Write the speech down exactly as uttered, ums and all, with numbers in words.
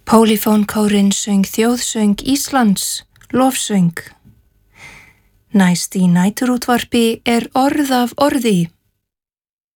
Pólifónkórinn söng þjóðsöng Íslands, lofsöng. Næst í næturútvarpi er orð af orði.